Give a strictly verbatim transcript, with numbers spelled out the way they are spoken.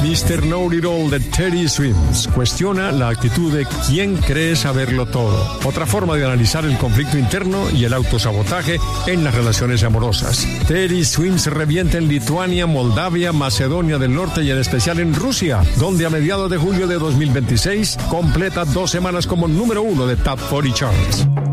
mister Know-It-All de Teddy Swims cuestiona la actitud de quien cree saberlo todo. Otra forma de analizar el conflicto interno y el autosabotaje en las relaciones amorosas. Teddy Swims revienta en Lituania, Moldavia, Macedonia del Norte y en especial en Rusia, donde a mediados de julio de dos mil veintiséis completa dos semanas como número uno de Top cuarenta Charts.